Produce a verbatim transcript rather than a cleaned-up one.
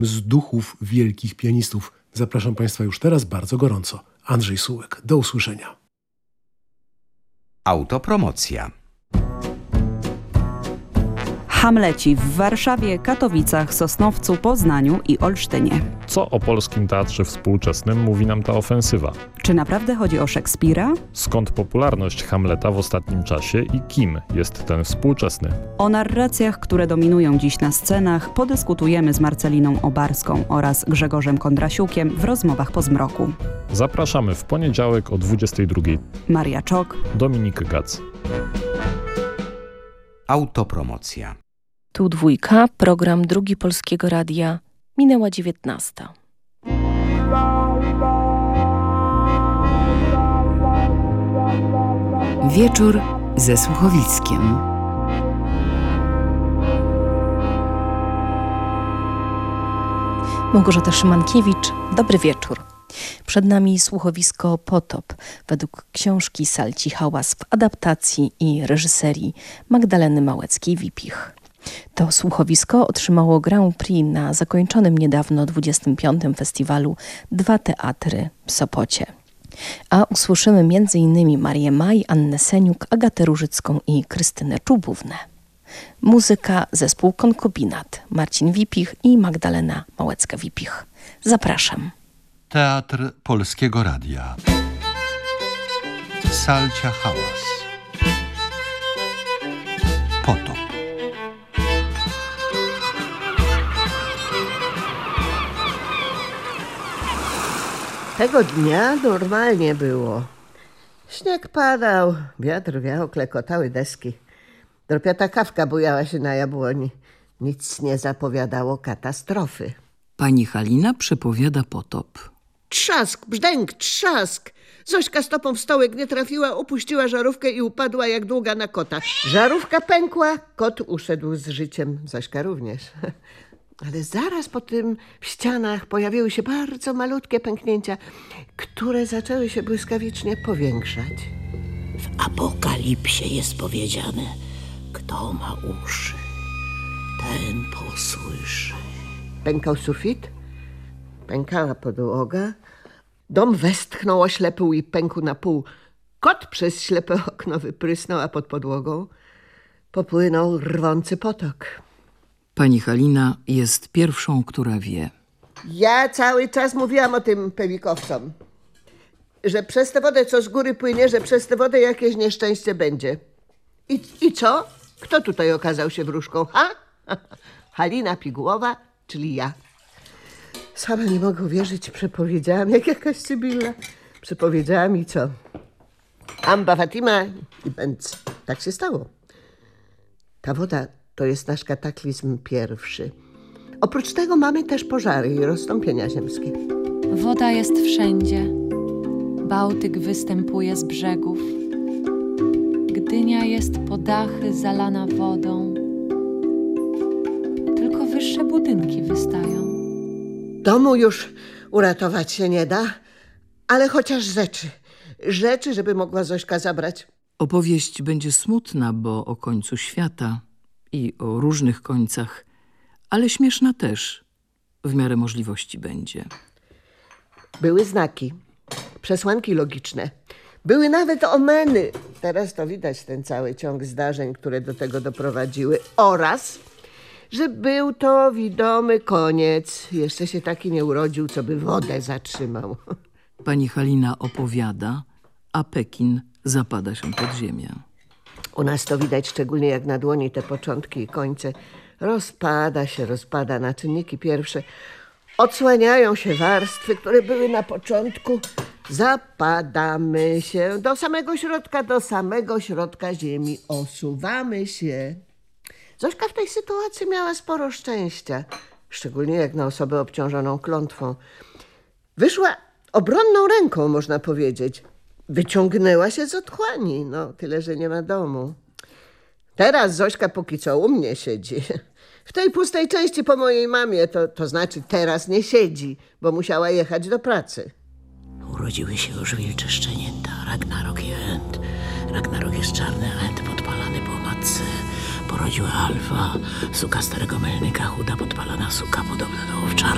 z duchów wielkich pianistów. Zapraszam Państwa już teraz bardzo gorąco. Andrzej Sułek. Do usłyszenia. Autopromocja. Hamleci w Warszawie, Katowicach, Sosnowcu, Poznaniu i Olsztynie. Co o polskim teatrze współczesnym mówi nam ta ofensywa? Czy naprawdę chodzi o Szekspira? Skąd popularność Hamleta w ostatnim czasie i kim jest ten współczesny? O narracjach, które dominują dziś na scenach, podyskutujemy z Marceliną Obarską oraz Grzegorzem Kondrasiukiem w rozmowach po zmroku. Zapraszamy w poniedziałek o dwudziestej drugiej. Maria Czok, Dominik Gac. Autopromocja. Tu dwójka, program Drugi Polskiego Radia. Minęła dziewiętnasta. Wieczór ze słuchowiskiem. Małgorzata Szymankiewicz, dobry wieczór. Przed nami słuchowisko Potop, według książki Salci Hałas w adaptacji i reżyserii Magdaleny Małeckiej-Wipich. To słuchowisko otrzymało Grand Prix na zakończonym niedawno dwudziestym piątym festiwalu Dwa Teatry w Sopocie. A usłyszymy między innymi Marię Maj, Annę Seniuk, Agatę Różycką i Krystynę Czubównę. Muzyka, zespół Konkubinat, Marcin Wipich i Magdalena Małecka-Wipich. Zapraszam. Teatr Polskiego Radia. Salcia Hałas. Potop. Tego dnia normalnie było. Śnieg padał, wiatr wiał, klekotały deski. Dropiata kawka bujała się na jabłoni. Nic nie zapowiadało katastrofy. Pani Halina przepowiada potop. Trzask, brzdęk, trzask. Zośka stopą w stołek nie trafiła, opuściła żarówkę i upadła jak długa na kota. Żarówka pękła, kot uszedł z życiem, Zośka również. Ale zaraz po tym w ścianach pojawiły się bardzo malutkie pęknięcia, które zaczęły się błyskawicznie powiększać. W Apokalipsie jest powiedziane, kto ma uszy, ten posłyszy. Pękał sufit, pękała podłoga, dom westchnął, oślepł i pękł na pół. Kot przez ślepe okno wyprysnął, a pod podłogą popłynął rwący potok. Pani Halina jest pierwszą, która wie. Ja cały czas mówiłam o tym pewikowcom, że przez tę wodę, co z góry płynie, że przez tę wodę jakieś nieszczęście będzie. I, i co? Kto tutaj okazał się wróżką? Ha? Halina Pigułowa, czyli ja. Sama nie mogę uwierzyć, przepowiedziałam jak jakaś Sybilla. Przepowiedziałam i co? Amba Fatima i bęc. Tak się stało. Ta woda to jest nasz kataklizm pierwszy. Oprócz tego mamy też pożary i rozstąpienia ziemskie. Woda jest wszędzie. Bałtyk występuje z brzegów. Gdynia jest po dachy zalana wodą. Tylko wyższe budynki wystają. Domu już uratować się nie da, ale chociaż rzeczy. Rzeczy, żeby mogła Zośka zabrać. Opowieść będzie smutna, bo o końcu świata i o różnych końcach, ale śmieszna też. W miarę możliwości będzie. Były znaki, przesłanki logiczne. Były nawet omeny. Teraz to widać ten cały ciąg zdarzeń, które do tego doprowadziły. Oraz, że był to widomy koniec. Jeszcze się taki nie urodził, co by wodę zatrzymał. Pani Halina opowiada, a Pekin zapada się pod ziemię. U nas to widać szczególnie jak na dłoni te początki i końce. Rozpada się, rozpada na czynniki pierwsze. Odsłaniają się warstwy, które były na początku. Zapadamy się do samego środka, do samego środka ziemi. Osuwamy się. Zośka w tej sytuacji miała sporo szczęścia. Szczególnie jak na osobę obciążoną klątwą. Wyszła obronną ręką, można powiedzieć. Wyciągnęła się z otchłani. No, tyle, że nie ma domu. Teraz Zośka póki co u mnie siedzi. W tej pustej części po mojej mamie, to, to znaczy teraz nie siedzi, bo musiała jechać do pracy. Urodziły się już wilcze szczenięta, Ragnarok i End. Ragnarok jest czarny, a End podpalany po matce. Porodziła Alfa, suka starego Melnyka, chuda podpalana suka, podobna do owczarka.